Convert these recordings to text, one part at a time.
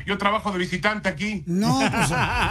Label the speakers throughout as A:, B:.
A: Yo trabajo de visitante aquí.
B: No, pues...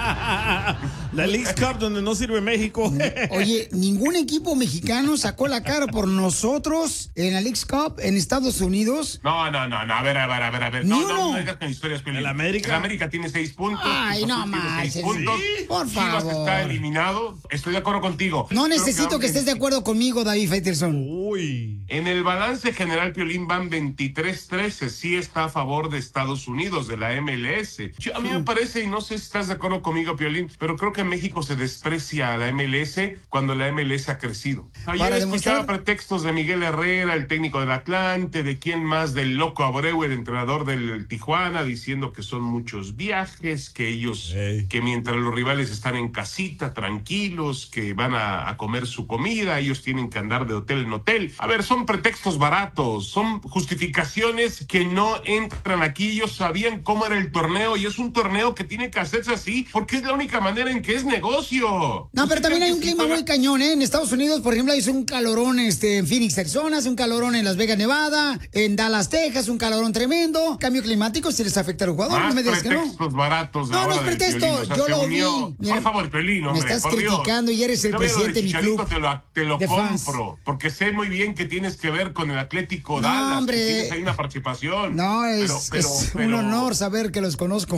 C: La Leagues Cup, donde no sirve México.
B: Oye, ningún equipo mexicano sacó la cara por nosotros en la Leagues Cup en Estados Unidos.
A: No. A ver. No digas con historias, Piolín.
C: ¿El América?
A: El América tiene 6 puntos.
B: Ay, no más.
A: ¿Sí?
B: Por
A: Chivas
B: favor.
A: está eliminado. Estoy de acuerdo contigo.
B: No necesito que estés de acuerdo conmigo, David Faitelson.
C: Uy.
A: En el balance general, Piolín, van 23-13. Sí está a favor de Estados Unidos, de la MLS. A mí me parece, y no sé si estás de acuerdo conmigo, Piolín, pero creo que en México se desprecia a la MLS cuando la MLS ha crecido. Ayer escuchaba pretextos de Miguel Herrera, el técnico del Atlante, de quién más, del Loco Abreu, el entrenador del Tijuana, diciendo que son muchos viajes, que ellos, que mientras los rivales están en casita, tranquilos, que van a comer su comida, ellos tienen que andar de hotel en hotel. A ver, son pretextos baratos, son justificaciones que no entran aquí. Ellos sabían cómo era el torneo y es un torneo que tiene que hacerse así porque es la única manera en que es negocio.
B: No, pero también hay un clima muy cañón, ¿eh? En Estados Unidos, por ejemplo, hay un calorón en Phoenix, Arizona, un calorón en Las Vegas, Nevada, en Dallas, Texas, un calorón tremendo. Cambio climático si les afecta a los jugadores.
A: Más
B: no me digas que no.
A: pretextos baratos.
B: No es pretexto, yo lo vi.
A: Por favor, Piolín, hombre,
B: me estás
A: por Dios.
B: criticando y eres el presidente de mi club.
A: Te lo
B: de
A: compro,
B: fans.
A: porque sé muy bien que tienes que ver con el Atlético Dallas,
B: hombre.
A: que tienes ahí una participación.
B: No, es un honor saber que los conozco.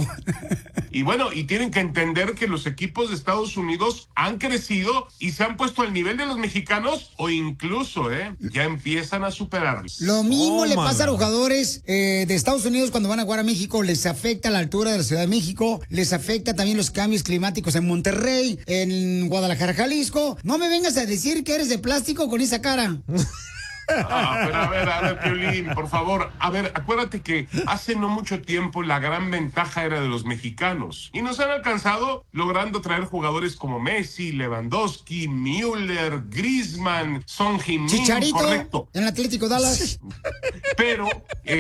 A: Y bueno, y tienen que entender que los equipos de Estados Unidos han crecido y se han puesto al nivel de los mexicanos o incluso, ya empiezan a superarlos.
B: Lo mismo le pasa a los jugadores de Estados Unidos cuando van a jugar a México. Les afecta la altura de la Ciudad de México, les afecta también los cambios climáticos en Monterrey, en Guadalajara, Jalisco. No me vengas a decir que eres de plástico con esa cara.
A: Pero a ver, Piolín, por favor. A ver, acuérdate que hace no mucho tiempo la gran ventaja era de los mexicanos. Y nos han alcanzado logrando traer jugadores como Messi, Lewandowski, Müller, Griezmann, Son Heung-min.
B: Chicharito,
A: correcto.
B: en el Atlético Dallas.
A: Pero,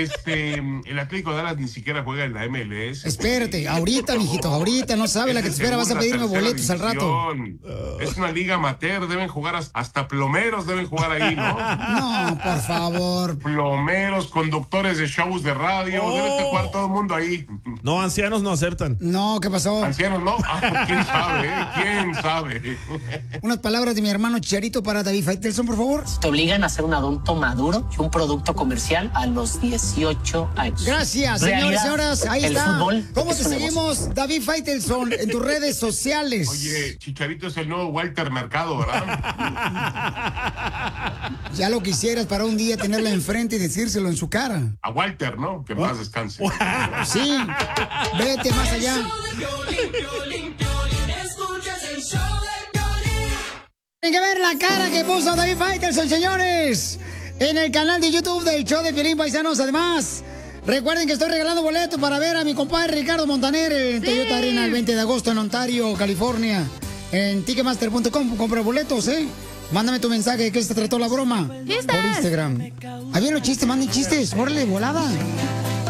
A: el Atlético Dallas ni siquiera juega en la MLS.
B: Espérate, ahorita, mijito, ahorita, no sabes la que te espera, vas a pedirme boletos al rato.
A: Es una liga amateur, deben jugar hasta plomeros deben jugar ahí, ¿no?
B: No, por favor.
A: Plomeros, conductores de shows de radio, debe jugar todo el mundo ahí.
C: No, ancianos no acertan.
B: No, ¿qué pasó?
A: Ancianos no, quién sabe, quién sabe.
B: Unas palabras de mi hermano Chicharito para David Faitelson, por favor.
D: Te obligan a ser un adulto maduro y un producto comercial a los 18 años.
B: Gracias, señores, señoras, ahí
D: el
B: está.
D: fútbol
B: ¿Cómo te
D: es un
B: seguimos,
D: negocio.
B: David Faitelson, en tus redes sociales?
A: Oye, Chicharito es el nuevo Walter Mercado, ¿verdad?
B: Ya lo quisieras para un día tenerla enfrente y decírselo en su cara.
A: A Walter, ¿no? Que más descanse.
B: Sí, vete más allá. Tienen que ver la cara que puso David Faitelson, señores, en el canal de YouTube del show de Piolín, paisanos. Además, recuerden que estoy regalando boletos para ver a mi compadre Ricardo Montaner en Toyota Arena el 20 de agosto en Ontario, California. En Ticketmaster.com compra boletos, Mándame tu mensaje de qué se trató la broma.
E: ¿Chistes?
B: Por Instagram. Ahí vienen los chistes, manden chistes. Órale, volada.